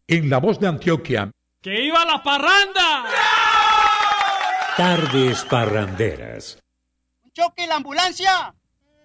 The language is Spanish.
En La Voz de Antioquia. ¡Que iba la parranda! Tardes parranderas. ¡Choque la ambulancia!